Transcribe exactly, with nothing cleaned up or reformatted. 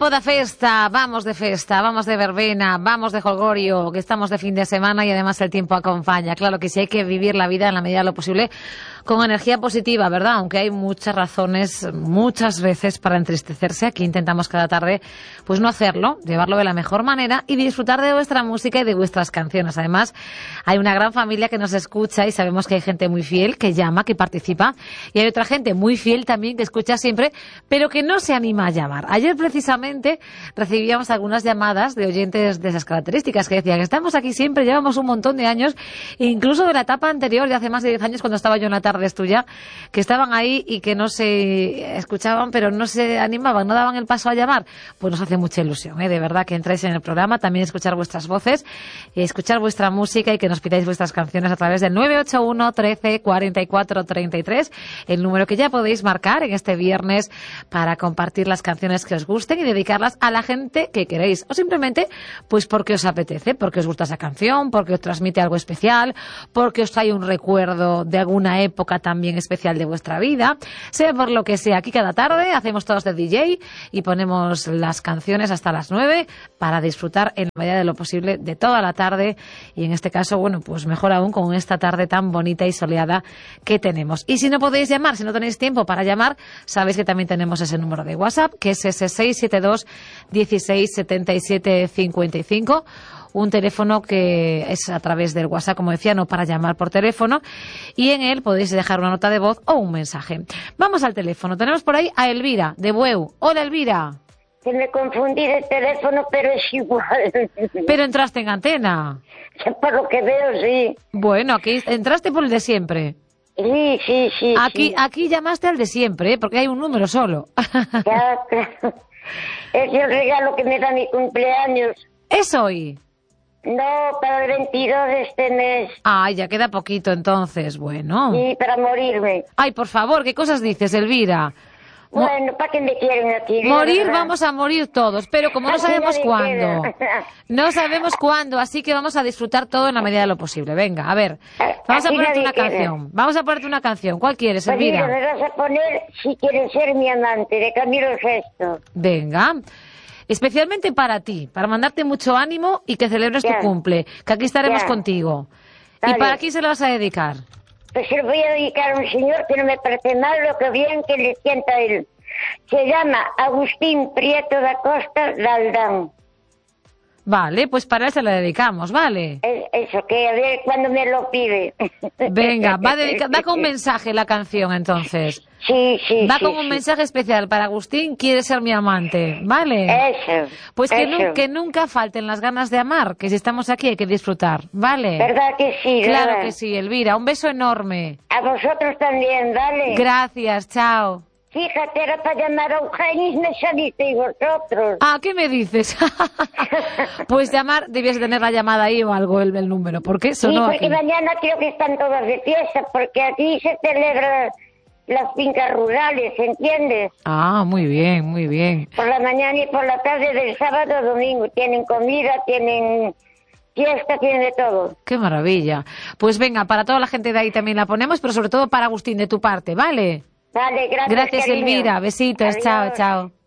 Tempo de festa, vamos de festa, vamos de verbena, vamos de jolgorio, que estamos de fin de semana y además el tiempo acompaña. Claro que sí, hay que vivir la vida en la medida de lo posible con energía positiva, ¿verdad? Aunque hay muchas razones, muchas veces, para entristecerse. Aquí intentamos cada tarde, pues no hacerlo, llevarlo de la mejor manera y disfrutar de vuestra música y de vuestras canciones. Además, hay una gran familia que nos escucha y sabemos que hay gente muy fiel que llama, que participa, y hay otra gente muy fiel también que escucha siempre, pero que no se anima a llamar. Ayer precisamente recibíamos algunas llamadas de oyentes de esas características que decían que estamos aquí siempre, llevamos un montón de años, incluso de la etapa anterior, de hace más de diez años cuando estaba yo en la tarde tuya, que estaban ahí y que no se escuchaban, pero no se animaban, no daban el paso a llamar. Pues nos hace mucha ilusión, ¿eh? De verdad, que entráis en el programa, también escuchar vuestras voces, escuchar vuestra música y que nos pidáis vuestras canciones a través del nueve ocho uno, trece, cuarenta y cuatro, treinta y tres, el número que ya podéis marcar en este viernes para compartir las canciones que os gusten y dedicarlas a la gente que queréis, o simplemente pues porque os apetece, porque os gusta esa canción, porque os transmite algo especial, porque os trae un recuerdo de alguna época también especial de vuestra vida, sea por lo que sea. Aquí cada tarde hacemos todos de D J y ponemos las canciones hasta las nueve para disfrutar en la medida de lo posible de toda la tarde, y en este caso, bueno, pues mejor aún con esta tarde tan bonita y soleada que tenemos. Y si no podéis llamar, si no tenéis tiempo para llamar, sabéis que también tenemos ese número de WhatsApp, que es ese seis siete dos, dieciséis, setenta y siete, cincuenta y cinco, un teléfono que es a través del WhatsApp, como decía, no para llamar por teléfono, y en él podéis dejar una nota de voz o un mensaje. Vamos al teléfono. Tenemos por ahí a Elvira, de Bueu. Hola, Elvira. Que me confundí de teléfono, pero es igual. Pero entraste en antena. Por lo que veo, sí. Bueno, aquí entraste por el de siempre. Sí, sí, sí. Aquí, sí. aquí llamaste al de siempre, ¿eh? Porque hay un número solo. Ya, claro. Es el regalo que me da mi cumpleaños. ¿Es hoy? No, para el veintidós de este mes. Ay, ya queda poquito entonces, bueno. Sí, para morirme. Ay, por favor, ¿qué cosas dices, Elvira? Mo Bueno, ¿para qué me quieren aquí? Morir vamos a morir todos, pero como no Así sabemos nadie cuándo, queda. no sabemos cuándo, así que vamos a disfrutar todo en la medida de lo posible. Venga, a ver, vamos a Aquí ponerte nadie una queda. canción, vamos a ponerte una canción. ¿Cuál quieres, Pues mira, Elvira? me vas a poner Si quieres ser mi amante, de Camilo Sesto. Venga. Especialmente para ti, para mandarte mucho ánimo y que celebres Ya. tu cumple, que aquí estaremos Ya. contigo. Vale. ¿Y para quién se lo vas a dedicar? Pues se lo voy a dedicar a un señor que no me parece mal lo que bien que le sienta a él. Se llama Agustín Prieto da Costa Daldán. Vale, pues para él se la dedicamos, ¿vale? Es- Eso, que a ver cuándo me lo pide. Venga, va, dedica- va con mensaje la canción entonces. Sí, sí, Va sí, con un sí. mensaje especial para Agustín, quiere ser mi amante, ¿vale? Eso. Pues que, eso. nu- que nunca falten las ganas de amar, que si estamos aquí hay que disfrutar, ¿vale? ¿Verdad que sí? Claro ¿verdad? que sí, Elvira, un beso enorme. A vosotros también, ¿vale? Gracias, chao. Fíjate, era para llamar a Eugenio y me salisteis vosotros. Ah, ¿qué me dices? Pues llamar, debías tener la llamada ahí o algo, el, el número, porque eso Sí, no porque aquí. mañana creo que están todas de fiesta, porque aquí se celebran las fincas rurales, ¿entiendes? Ah, muy bien, muy bien. Por la mañana y por la tarde del sábado a domingo. Tienen comida, tienen fiesta, tienen de todo. Qué maravilla. Pues venga, para toda la gente de ahí también la ponemos, pero sobre todo para Agustín, de tu parte, ¿vale? Vale, gracias, Gracias, cariño. Elvira. Besitos, Adiós. chao, chao.